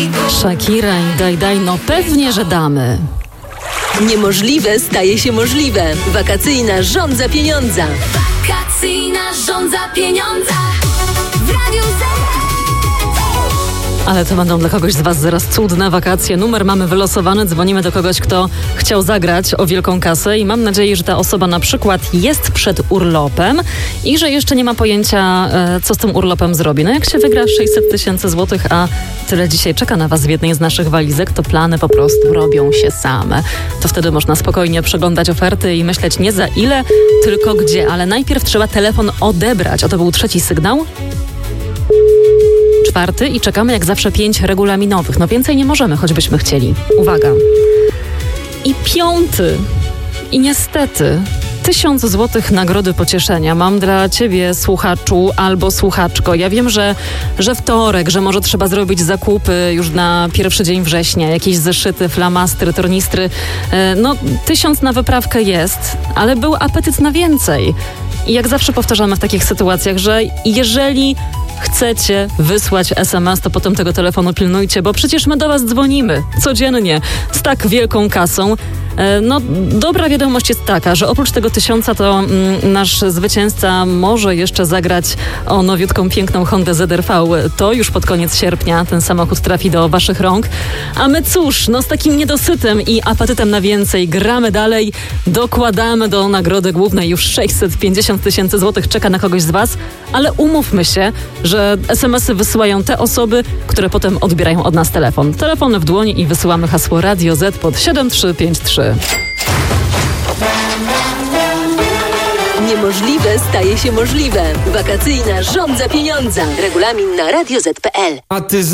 Shakira i Daj, no pewnie, że damy. Niemożliwe staje się możliwe. Wakacyjna żądza pieniądza. Wakacyjna żądza pieniądza w Radiu Z. Ale to będą dla kogoś z Was zaraz cudne wakacje. Numer mamy wylosowany, dzwonimy do kogoś, kto chciał zagrać o wielką kasę i mam nadzieję, że ta osoba na przykład jest przed urlopem i że jeszcze nie ma pojęcia, co z tym urlopem zrobi. No jak się wygra 600 000 złotych, a tyle dzisiaj czeka na Was w jednej z naszych walizek, to plany po prostu robią się same. To wtedy można spokojnie przeglądać oferty i myśleć nie za ile, tylko gdzie. Ale najpierw trzeba telefon odebrać. Oto był trzeci sygnał. Czwarty i czekamy jak zawsze 5 regulaminowych. No więcej nie możemy, choćbyśmy chcieli. Uwaga. I piąty. I niestety 1000 złotych nagrody pocieszenia mam dla ciebie, słuchaczu albo słuchaczko. Ja wiem, że wtorek, że może trzeba zrobić zakupy już na pierwszy dzień września, jakieś zeszyty, flamastry, tornistry. No 1000 na wyprawkę jest, ale był apetyt na więcej. I jak zawsze powtarzamy w takich sytuacjach, że jeżeli chcecie wysłać SMS, to potem tego telefonu pilnujcie, bo przecież my do Was dzwonimy codziennie z tak wielką kasą. No, dobra wiadomość jest taka, że oprócz tego 1000 to nasz zwycięzca może jeszcze zagrać o nowiutką, piękną Hondę ZR-V. To już pod koniec sierpnia ten samochód trafi do Waszych rąk. A my cóż, no z takim niedosytem i apetytem na więcej gramy dalej, dokładamy do nagrody głównej już 650 000 złotych czeka na kogoś z Was, ale umówmy się, że SMS-y wysyłają te osoby, które potem odbierają od nas telefon. Telefony w dłoni i wysyłamy hasło Radio Z pod 7353. Niemożliwe staje się możliwe. Wakacyjna żądza pieniądza. Regulamin na radioz.pl.